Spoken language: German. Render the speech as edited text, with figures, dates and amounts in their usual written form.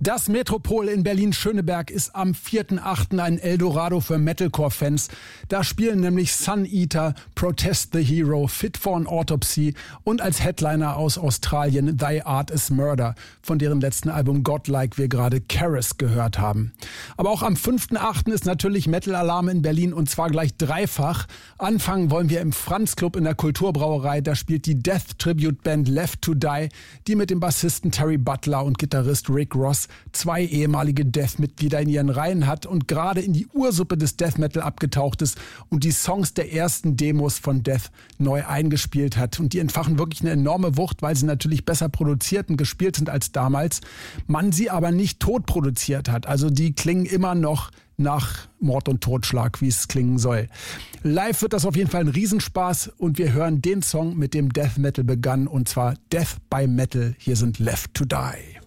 Das Metropol in Berlin-Schöneberg ist am 4.8. ein Eldorado für Metalcore-Fans. Da spielen nämlich Sun Eater, Protest the Hero, Fit for an Autopsy und als Headliner aus Australien Thy Art is Murder, von deren letzten Album Godlike wir gerade Keres gehört haben. Aber auch am 5.8. ist natürlich Metal-Alarm in Berlin und zwar gleich dreifach. Anfangen wollen wir im Franz-Club in der Kulturbrauerei. Da spielt die Death-Tribute-Band Left to Die, die mit dem Bassisten Terry Butler und Gitarrist Rick Ross zwei ehemalige Death-Mitglieder in ihren Reihen hat und gerade in die Ursuppe des Death Metal abgetaucht ist und die Songs der ersten Demos von Death neu eingespielt hat. Und die entfachen wirklich eine enorme Wucht, weil sie natürlich besser produziert und gespielt sind als damals. Man sie aber nicht tot produziert hat. Also die klingen immer noch nach Mord und Totschlag, wie es klingen soll. Live wird das auf jeden Fall ein Riesenspaß und wir hören den Song, mit dem Death Metal begann, und zwar Death by Metal. Hier sind Left to Die.